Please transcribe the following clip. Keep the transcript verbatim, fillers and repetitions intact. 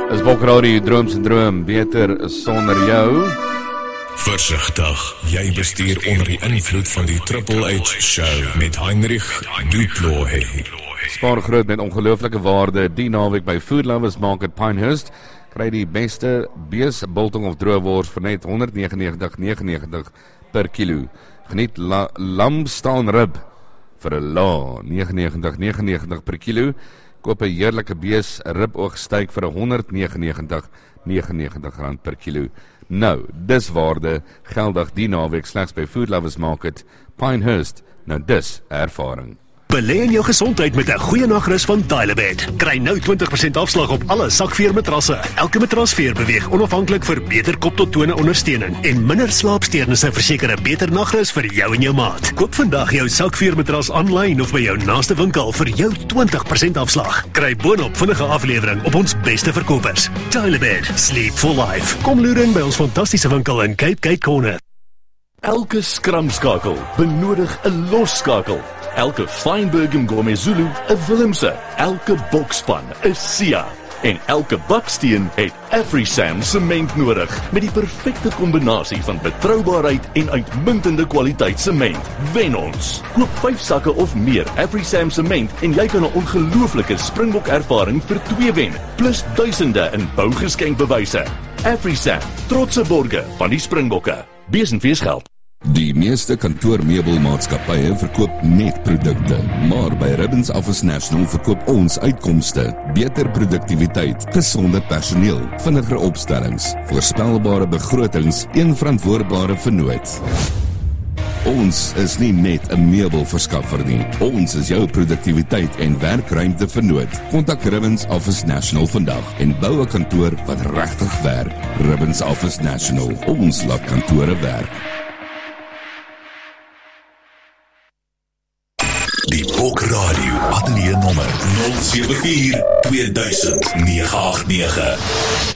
Is Bokradio Drooms en Droom beter sonder jou? Versigtig, jy bestuur onder die invloed van die Triple H Show met Heinrich Duplohe. Spaar groot met ongelooflike waarde die naweek by Food Lovers Market Pinehurst. Kry die beste bees, biltong of droëwors vir net honderd negenennegentig negenennegentig per kilo. Geniet la, lamstaan rib vir 'n la negenennegentig negenennegentig per kilo. Koop 'n heerlike bees riboogsteak vir honderd negenennegentig negenennegentig rand per kilo. Nou, dis waarde geldig die naweek slegs by Food Lovers Market Pinehurst. Nou dis ervaring. Belê in jou gesondheid met 'n goeie nagrus van Tylerbed. Kry nou twintig persent afslag op alle sakveermatrasse. Elke matrasveer beweeg onafhanklik vir beter kop tot tone ondersteuning en minder slaapsteurnisse verseker 'n beter nagrus vir jou en jou maat. Koop vandag jou sakveermatras aanlyn of by jou naaste winkel vir jou twintig persent afslag. Kry boonop vinnige aflewering op ons beste verkopers. Tylerbed, sleep for life. Kom loer in by ons fantastiese winkel in Cape Gate Corner. Elke skramskakel benodig 'n losskakel. Elke Feinberg en Gourmet Zulu 'n Willemse. Elke bokspan 'n Sia. En elke baksteen het AfriSam sement nodig met die perfekte kombinasie van betroubaarheid en uitmuntende kwaliteit sement. Wen ons. Koop vyf sakke of meer AfriSam sement en jy kan 'n ongelooflike Springbok ervaring vir twee wen, plus duisende in bougeskenkbewyse. AfriSam, trotse borge van die Springbokke. Bees en feesgeld. Die meeste kantoormeubelmaatskappye verkoop net produkte, maar by Ribbons Office National verkoop ons uitkomste, beter produktiwiteit, gesonde personeel, vinniger opstellings, voorspelbare begrotings, een verantwoordbare vernoot. Ons is nie net 'n meubelverskaffer nie, ons is jou produktiwiteit en werkruimte vernoot. Kontak Ribbons Office National vandag en bou 'n kantoor wat regtig werk. Ribbons Office National, ons laat kantore werk. Die Bokradio Ateljee nommer nul sewe vier twee duisend nege agt nege.